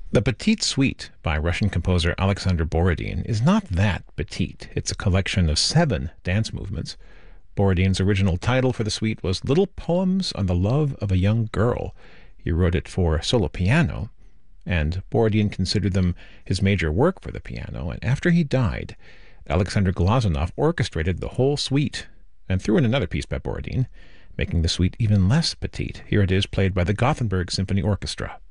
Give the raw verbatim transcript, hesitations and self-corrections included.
The Petite Suite by Russian composer Alexander Borodin is not that petite. It's a collection of seven dance movements. Borodin's original title for the suite was Little Poems on the Love of a Young Girl. He wrote it for solo piano, and Borodin considered them his major work for the piano, and after he died, Alexander Glazunov orchestrated the whole suite and threw in another piece by Borodin, making the suite even less petite. Here it is, played by the Gothenburg Symphony Orchestra.